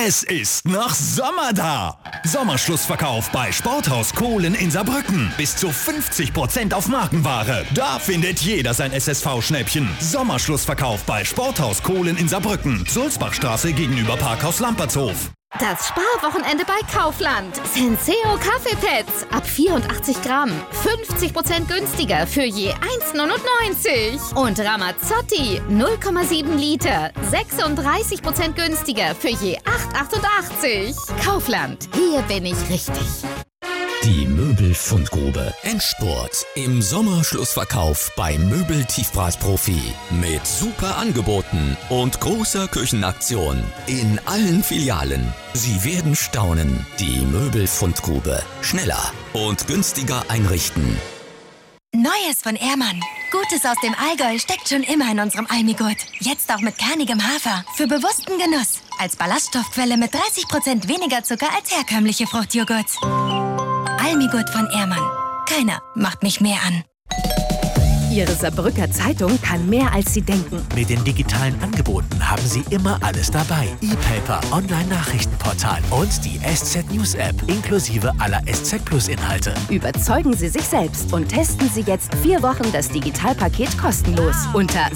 Es ist noch Sommer da. Sommerschlussverkauf bei Sporthaus Kohlen in Saarbrücken. Bis zu 50% auf Markenware. Da findet jeder sein SSV-Schnäppchen. Sommerschlussverkauf bei Sporthaus Kohlen in Saarbrücken. Sulzbachstraße gegenüber Parkhaus Lampertshof. Das Sparwochenende bei Kaufland. Senseo Kaffeepads ab 84 Gramm. 50% günstiger für je 1,99. Und Ramazzotti 0,7 Liter. 36% günstiger für je 8,88. Kaufland. Hier bin ich richtig. Die Möbelfundgrube. Endspurt im Sommerschlussverkauf bei Möbeltiefbratprofi. Mit super Angeboten und großer Küchenaktion in allen Filialen. Sie werden staunen. Die Möbelfundgrube. Schneller und günstiger einrichten. Neues von Ehrmann. Gutes aus dem Allgäu steckt schon immer in unserem Almigurt. Jetzt auch mit kernigem Hafer. Für bewussten Genuss. Als Ballaststoffquelle mit 30% weniger Zucker als herkömmliche Fruchtjoghurts. Almigurt von Ehrmann. Keiner macht mich mehr an. Ihre Saarbrücker Zeitung kann mehr, als Sie denken. Mit den digitalen Angeboten haben Sie immer alles dabei. E-Paper, Online-Nachrichtenportal und die SZ News App inklusive aller SZ Plus Inhalte. Überzeugen Sie sich selbst und testen Sie jetzt 4 Wochen das Digitalpaket kostenlos unter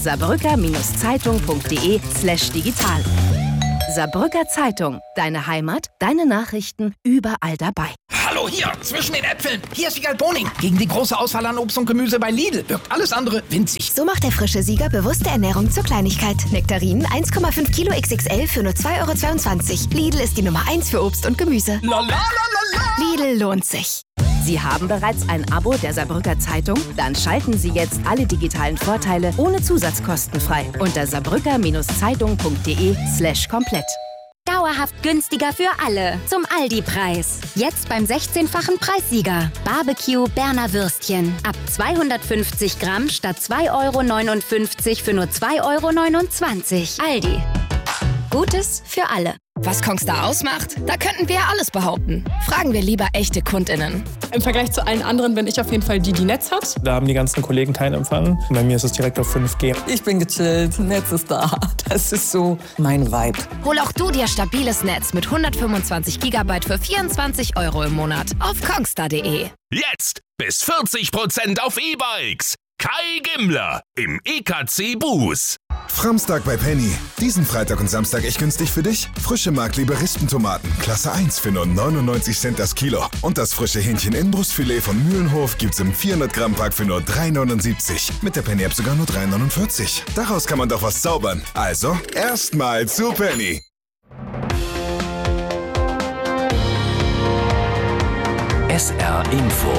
saarbrücker-zeitung.de/digital. Saarbrücker Zeitung. Deine Heimat, deine Nachrichten, überall dabei. Hallo hier, zwischen den Äpfeln. Hier ist Wiegald Boning. Gegen die große Auswahl an Obst und Gemüse bei Lidl wirkt alles andere winzig. So macht der frische Sieger bewusste Ernährung zur Kleinigkeit. Nektarinen 1,5 Kilo XXL für nur 2,22 €. Lidl ist die Nummer 1 für Obst und Gemüse. Lidl lohnt sich. Sie haben bereits ein Abo der Saarbrücker Zeitung? Dann schalten Sie jetzt alle digitalen Vorteile ohne Zusatzkosten frei unter saarbrücker-zeitung.de/komplett. Dauerhaft günstiger für alle. Zum Aldi-Preis. Jetzt beim 16-fachen Preissieger. Barbecue Berner Würstchen. Ab 250 Gramm statt 2,59 € für nur 2,29 €. Aldi. Gutes für alle. Was Kongstar ausmacht? Da könnten wir ja alles behaupten. Fragen wir lieber echte KundInnen. Im Vergleich zu allen anderen bin ich auf jeden Fall die Netz hat. Da haben die ganzen Kollegen keinen Empfang. Bei mir ist es direkt auf 5G. Ich bin gechillt, Netz ist da. Das ist so mein Vibe. Hol auch du dir stabiles Netz mit 125 GB für 24 € im Monat auf kongstar.de. Jetzt bis 40% auf E-Bikes. Kai Gimmler im EKC Buß. Framstag bei Penny. Diesen Freitag und Samstag echt günstig für dich. Frische Markliebe Rispentomaten, Klasse 1 für nur 99 Cent das Kilo. Und das frische Hähnchen-Inbrustfilet von Mühlenhof gibt's im 400-Gramm-Pack für nur 3,79. Mit der Penny-App sogar nur 3,49. Daraus kann man doch was zaubern. Also, erstmal zu Penny. SR Info.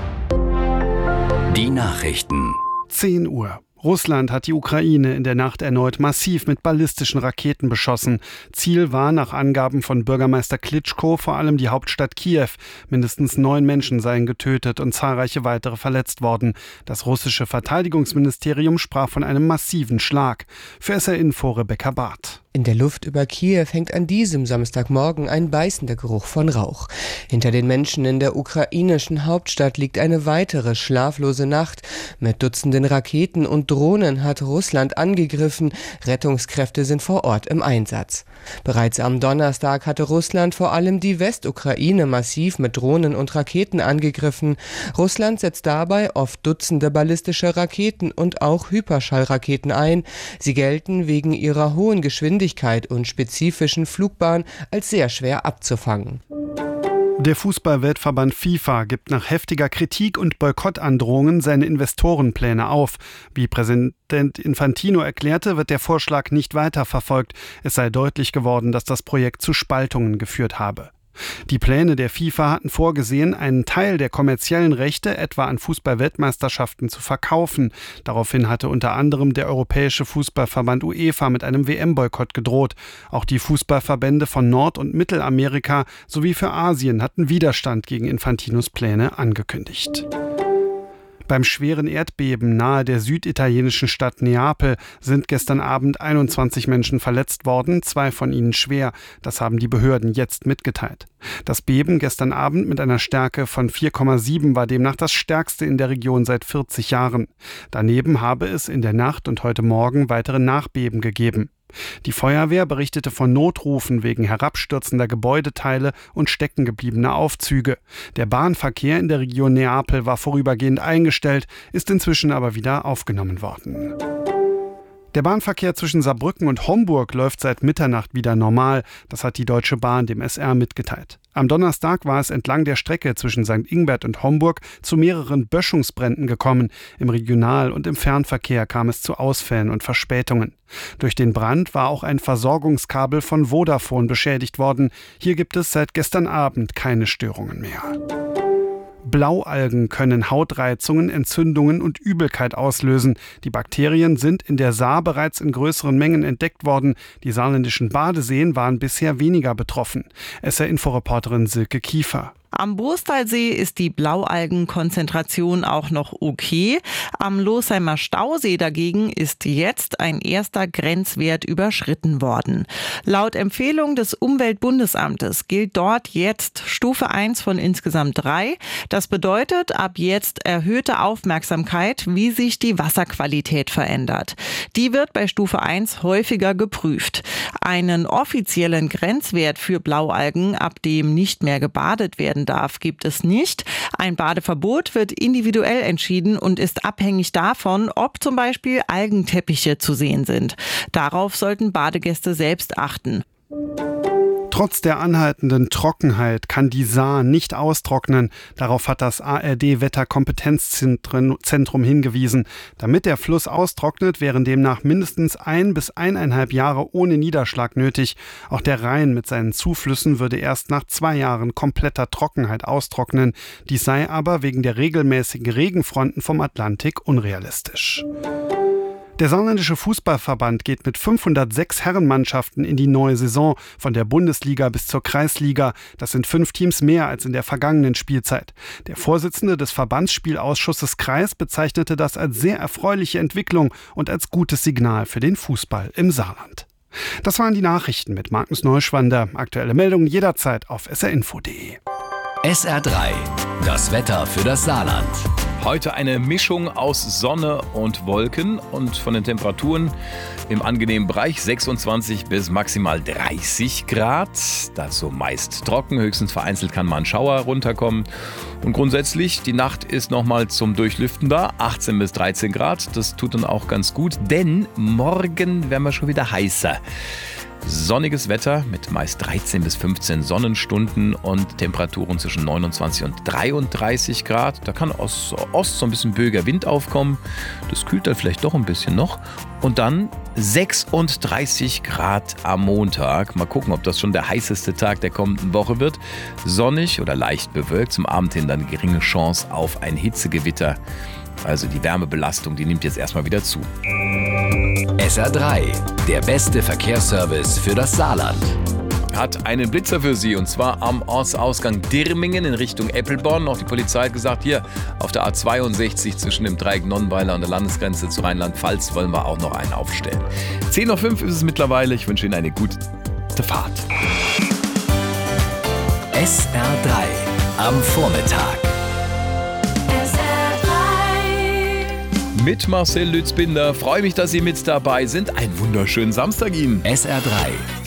Die Nachrichten. 10 Uhr. Russland hat die Ukraine in der Nacht erneut massiv mit ballistischen Raketen beschossen. Ziel war nach Angaben von Bürgermeister Klitschko vor allem die Hauptstadt Kiew. Mindestens 9 Menschen seien getötet und zahlreiche weitere verletzt worden. Das russische Verteidigungsministerium sprach von einem massiven Schlag. Für SR Info Rebecca Barth. In der Luft über Kiew hängt an diesem Samstagmorgen ein beißender Geruch von Rauch. Hinter den Menschen in der ukrainischen Hauptstadt liegt eine weitere schlaflose Nacht. Mit Dutzenden Raketen und Drohnen hat Russland angegriffen. Rettungskräfte sind vor Ort im Einsatz. Bereits am Donnerstag hatte Russland vor allem die Westukraine massiv mit Drohnen und Raketen angegriffen. Russland setzt dabei oft Dutzende ballistische Raketen und auch Hyperschallraketen ein. Sie gelten wegen ihrer hohen Geschwindigkeit und spezifischen Flugbahn als sehr schwer abzufangen. Der Fußball-Weltverband FIFA gibt nach heftiger Kritik und Boykottandrohungen seine Investorenpläne auf. Wie Präsident Infantino erklärte, wird der Vorschlag nicht weiterverfolgt. Es sei deutlich geworden, dass das Projekt zu Spaltungen geführt habe. Die Pläne der FIFA hatten vorgesehen, einen Teil der kommerziellen Rechte etwa an Fußball-Weltmeisterschaften zu verkaufen. Daraufhin hatte unter anderem der Europäische Fußballverband UEFA mit einem WM-Boykott gedroht. Auch die Fußballverbände von Nord- und Mittelamerika sowie für Asien hatten Widerstand gegen Infantinos Pläne angekündigt. Beim schweren Erdbeben nahe der süditalienischen Stadt Neapel sind gestern Abend 21 Menschen verletzt worden, 2 von ihnen schwer. Das haben die Behörden jetzt mitgeteilt. Das Beben gestern Abend mit einer Stärke von 4,7 war demnach das stärkste in der Region seit 40 Jahren. Daneben habe es in der Nacht und heute Morgen weitere Nachbeben gegeben. Die Feuerwehr berichtete von Notrufen wegen herabstürzender Gebäudeteile und steckengebliebener Aufzüge. Der Bahnverkehr in der Region Neapel war vorübergehend eingestellt, ist inzwischen aber wieder aufgenommen worden. Der Bahnverkehr zwischen Saarbrücken und Homburg läuft seit Mitternacht wieder normal. Das hat die Deutsche Bahn dem SR mitgeteilt. Am Donnerstag war es entlang der Strecke zwischen St. Ingbert und Homburg zu mehreren Böschungsbränden gekommen. Im Regional- und im Fernverkehr kam es zu Ausfällen und Verspätungen. Durch den Brand war auch ein Versorgungskabel von Vodafone beschädigt worden. Hier gibt es seit gestern Abend keine Störungen mehr. Blaualgen können Hautreizungen, Entzündungen und Übelkeit auslösen. Die Bakterien sind in der Saar bereits in größeren Mengen entdeckt worden. Die saarländischen Badeseen waren bisher weniger betroffen. SR-Inforeporterin Silke Kiefer. Am Boostalsee ist die Blaualgenkonzentration auch noch okay. Am Losheimer Stausee dagegen ist jetzt ein erster Grenzwert überschritten worden. Laut Empfehlung des Umweltbundesamtes gilt dort jetzt Stufe 1 von insgesamt 3. Das bedeutet ab jetzt erhöhte Aufmerksamkeit, wie sich die Wasserqualität verändert. Die wird bei Stufe 1 häufiger geprüft. Einen offiziellen Grenzwert für Blaualgen, ab dem nicht mehr gebadet werden darf, gibt es nicht. Ein Badeverbot wird individuell entschieden und ist abhängig davon, ob zum Beispiel Algenteppiche zu sehen sind. Darauf sollten Badegäste selbst achten. Trotz der anhaltenden Trockenheit kann die Saar nicht austrocknen. Darauf hat das ARD-Wetterkompetenzzentrum hingewiesen. Damit der Fluss austrocknet, wären demnach mindestens 1 bis 1,5 Jahre ohne Niederschlag nötig. Auch der Rhein mit seinen Zuflüssen würde erst nach 2 Jahren kompletter Trockenheit austrocknen. Dies sei aber wegen der regelmäßigen Regenfronten vom Atlantik unrealistisch. Der Saarländische Fußballverband geht mit 506 Herrenmannschaften in die neue Saison, von der Bundesliga bis zur Kreisliga. Das sind 5 Teams mehr als in der vergangenen Spielzeit. Der Vorsitzende des Verbandsspielausschusses Kreis bezeichnete das als sehr erfreuliche Entwicklung und als gutes Signal für den Fußball im Saarland. Das waren die Nachrichten mit Magnus Neuschwander. Aktuelle Meldungen jederzeit auf srinfo.de. SR3, das Wetter für das Saarland. Heute eine Mischung aus Sonne und Wolken und von den Temperaturen im angenehmen Bereich 26 bis maximal 30 Grad. Das so meist trocken, höchstens vereinzelt kann mal ein Schauer runterkommen. Und grundsätzlich, die Nacht ist nochmal zum Durchlüften da, 18 bis 13 Grad. Das tut dann auch ganz gut, denn morgen werden wir schon wieder heißer. Sonniges Wetter mit meist 13 bis 15 Sonnenstunden und Temperaturen zwischen 29 und 33 Grad. Da kann aus Ost so ein bisschen böiger Wind aufkommen. Das kühlt dann vielleicht doch ein bisschen noch. Und dann 36 Grad am Montag. Mal gucken, ob das schon der heißeste Tag der kommenden Woche wird. Sonnig oder leicht bewölkt. Zum Abend hin dann geringe Chance auf ein Hitzegewitter. Also die Wärmebelastung, die nimmt jetzt erstmal wieder zu. SR3, der beste Verkehrsservice für das Saarland. Hat einen Blitzer für Sie, und zwar am Ortsausgang Dirmingen in Richtung Eppelborn. Auch die Polizei hat gesagt, hier auf der A62 zwischen dem Dreieck Nonnweiler und der Landesgrenze zu Rheinland-Pfalz wollen wir auch noch einen aufstellen. 10:05 ist es mittlerweile. Ich wünsche Ihnen eine gute Fahrt. SR3 am Vormittag. Mit Marcel Lützbinder. Freue mich, dass Sie mit dabei sind. Einen wunderschönen Samstag Ihnen. SR3